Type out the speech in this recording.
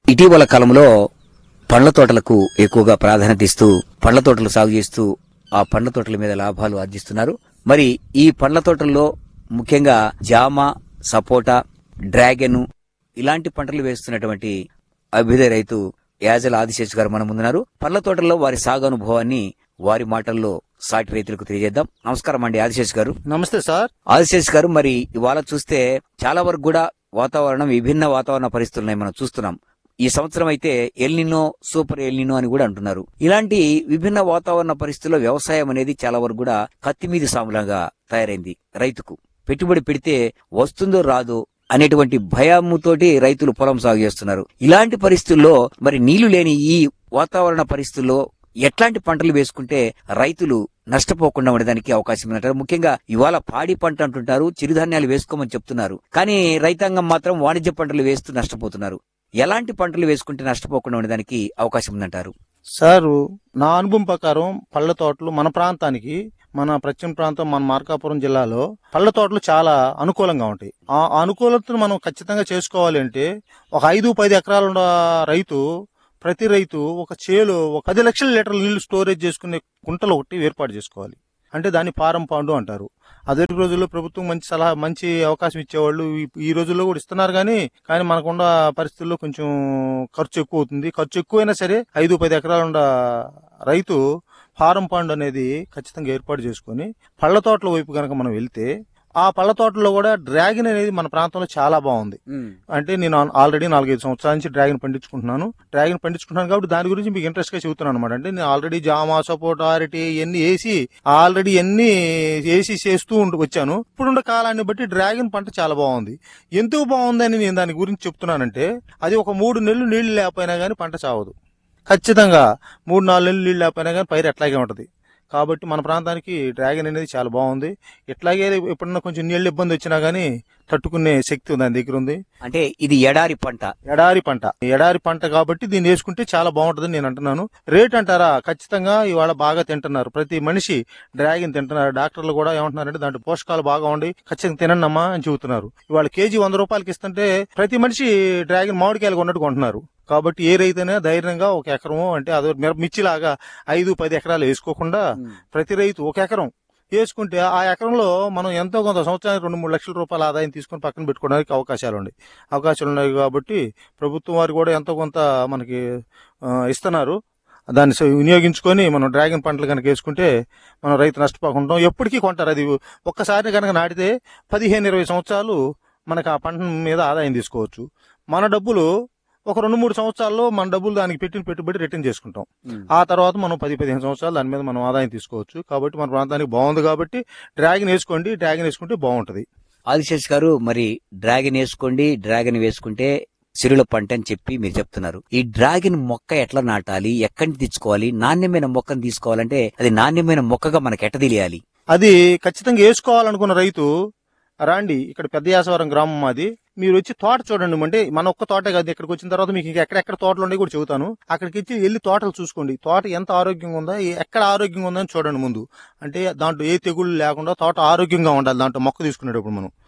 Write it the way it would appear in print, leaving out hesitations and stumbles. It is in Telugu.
ఇటీవల కాలంలో పండ్ల తోటలకు ఎక్కువగా ప్రాధాన్యత ఇస్తూ పండ్ల తోటలు సాగు చేస్తూ ఆ పండ్ల తోటల మీద లాభాలు ఆర్జిస్తున్నారు. మరి ఈ పండ్ల తోటల్లో ముఖ్యంగా జామ, సపోటా, డ్రాగన్ ఇలాంటి పంటలు వేస్తున్నటువంటి అభ్యుదయ రైతు యాజల ఆదిశేష్ గారు మన ముందున్నారు. పండ్ల తోటల్లో వారి సాగు అనుభవాన్ని వారి మాటల్లో సాటి రైతులకు తెలియజేద్దాం. నమస్కారం అండి ఆదిశేష్ గారు. నమస్తే సార్. ఆదిశేష్ గారు, మరి ఇవాళ చూస్తే చాలా వరకు కూడా వాతావరణం విభిన్న వాతావరణ పరిస్థితులున్నాయి మనం చూస్తున్నాం. ఈ సంవత్సరం అయితే ఎల్నినో, సూపర్ ఎల్నినో అని కూడా అంటున్నారు. ఇలాంటి విభిన్న వాతావరణ పరిస్థితుల్లో వ్యవసాయం అనేది చాలా వరకు కూడా కత్తిమీది సాములాగా తయారైంది. రైతుకు పెట్టుబడి పెడితే వస్తుందో రాదో అనేటువంటి భయముతోటి రైతులు పొలం సాగు చేస్తున్నారు. ఇలాంటి పరిస్థితుల్లో మరి నీళ్లు లేని ఈ వాతావరణ పరిస్థితుల్లో ఎట్లాంటి పంటలు వేసుకుంటే రైతులు నష్టపోకుండా ఉండడానికి అవకాశం ఉందంటారు? ముఖ్యంగా ఇవాళ పాడి పంట అంటుంటారు, చిరుధాన్యాలు వేసుకోమని చెప్తున్నారు. కానీ రైతాంగం మాత్రం వాణిజ్య పంటలు వేస్తూ నష్టపోతున్నారు. ఎలాంటి పంటలు వేసుకుంటే నష్టపోకుండా ఉండడానికి అవకాశం ఉందంటారు? సారు, నా అనుభవం ప్రకారం పళ్ళ తోటలు మన ప్రాంతానికి, మన పశ్చిమ ప్రాంతం, మన మార్కాపురం జిల్లాలో పళ్ళ తోటలు చాలా అనుకూలంగా ఉంటాయి. ఆ అనుకూలతను మనం ఖచ్చితంగా చేసుకోవాలి అంటే ఒక 5-10 ఎకరాలు ఉన్న రైతు, ప్రతి రైతు ఒక చేలో 10 లక్షల లీటర్ల నీళ్లు స్టోరేజ్ చేసుకునే కుంటలు ఒకటి ఏర్పాటు చేసుకోవాలి. అంటే దాన్ని పారం పాండు అంటారు. అదే రోజుల్లో ప్రభుత్వం మంచి సలహా, మంచి అవకాశం ఇచ్చేవాళ్ళు. ఈ రోజుల్లో కూడా ఇస్తున్నారు. కానీ మనకున్న పరిస్థితుల్లో కొంచెం ఖర్చు ఎక్కువ అవుతుంది. ఖర్చు ఎక్కువైనా సరే 5-10 ఎకరాలు ఉన్న రైతు ఫారం పాండ్ అనేది ఖచ్చితంగా ఏర్పాటు చేసుకుని పళ్ళ తోటల వైపు కనుక మనం వెళ్తే, ఆ పళ్ళ తోటల్లో కూడా డ్రాగన్ అనేది మన ప్రాంతంలో చాలా బాగుంది. అంటే నేను ఆల్రెడీ 4-5 సంవత్సరాల నుంచి డ్రాగన్ పండించుకుంటున్నాను కాబట్టి దాని గురించి మీకు ఇంట్రెస్ట్ గా చెబుతున్నాను అనమాట. అంటే నేను ఆల్రెడీ జామ, సపోటా, అరటి ఇవన్నీ వేసి చేస్తూ వచ్చాను. ఇప్పుడున్న కాలాన్ని బట్టి డ్రాగన్ పంట చాలా బాగుంది. ఎందుకు బాగుందని నేను దాని గురించి చెప్తున్నానంటే, అది ఒక 3 నెలలు నీళ్లు లేకపోయినా గానీ పంట చావదు. ఖచ్చితంగా 3-4 నెలలు నీళ్లు లేకపోయినా గానీ పైరు ఎట్లాగే ఉంటది. కాబట్టి మన ప్రాంతానికి డ్రాగన్ అనేది చాలా బాగుంది. ఇట్లాగే ఎప్పుడన్నా కొంచెం నీళ్ళ ఇబ్బంది వచ్చినా గానీ తట్టుకునే శక్తి దాని దగ్గర ఉంది. అంటే ఇది ఎడారి పంట కాబట్టి దీన్ని వేసుకుంటే చాలా బాగుంటుందని నేను అంటున్నాను. రేట్ అంటారా, ఖచ్చితంగా ఇవాళ బాగా తింటున్నారు. ప్రతి మనిషి డ్రాగన్ తింటున్నారు. డాక్టర్లు కూడా ఏమంటున్నారంటే దాంట్లో పోషకాలు బాగా ఉండి ఖచ్చితంగా తినండమ్మా అని చెబుతున్నారు. ఇవాళ కేజీ 100 రూపాయలకి ఇస్తుంటే ప్రతి మనిషి డ్రాగన్ మామిడికాయలు కొన్నట్టు కొంటున్నారు. కాబట్టి ఏ రైతైనా ధైర్యంగా ఒక ఎకరము, అంటే అదో మిర్చిలాగా 5-10 ఎకరాలు వేసుకోకుండా ప్రతి రైతు ఒక ఎకరం వేసుకుంటే ఆ ఎకరంలో మనం ఎంతో కొంత సంవత్సరానికి 2-3 లక్షల రూపాయల ఆదాయం తీసుకుని పక్కన పెట్టుకోవడానికి అవకాశాలు ఉన్నాయి. కాబట్టి ప్రభుత్వం వారు కూడా ఎంతో కొంత మనకి ఇస్తున్నారు. దాన్ని వినియోగించుకొని మనం డ్రాగన్ పంటలు కనుక వేసుకుంటే మనం రైతు నష్టపోకుండా ఎప్పటికీ కొంటారు. అది ఒక్కసారి కనుక నాటితే 15-20 సంవత్సరాలు మనకు ఆ పంట మీద ఆదాయం తీసుకోవచ్చు. మన డబ్బులు ఒక 2-3 సంవత్సరాల్లో మన డబ్బులు దానికి పెట్టిన పెట్టుబడి రిటర్న్ చేసుకుంటాం. ఆ తర్వాత మనం 10-15 సంవత్సరాలు దాని మీద మనం ఆదాయం తీసుకోవచ్చు. కాబట్టి మన ప్రాంతానికి బాగుంది కాబట్టి డ్రాగన్ వేసుకుంటే బాగుంటది. ఆదిశేష్ గారు, మరి డ్రాగన్ వేసుకుంటే సిరుల పంట అని చెప్పి మీరు చెప్తున్నారు. ఈ డ్రాగన్ మొక్క ఎట్లా నాటాలి, ఎక్కడి నుంచి తెచ్చుకోవాలి? నాణ్యమైన మొక్కను తీసుకోవాలంటే అది నాణ్యమైన మొక్కగా మనకి ఎట్ట తెలియాలి? అది ఖచ్చితంగా వేసుకోవాలనుకున్న రైతు రాండి, ఇక్కడ పెద్ద యాసవరం గ్రామం మాది. మీరు వచ్చి తోట చూడండి. అంటే మన ఒక్క తోటే కాదు, ఇక్కడికి వచ్చిన తర్వాత మీకు ఎక్కడెక్కడ తోటలు ఉన్నాయి కూడా చెబుతాను. అక్కడికి వెళ్ళి తోటలు చూసుకోండి. తోట ఎంత ఆరోగ్యంగా ఉందా, ఎక్కడ ఆరోగ్యంగా ఉందని చూడండి ముందు. అంటే దాంట్లో ఏ తెగుళ్ళు లేకుండా తోట ఆరోగ్యంగా ఉండాలి. దాంట్లో మొక్క తీసుకునేటప్పుడు మనం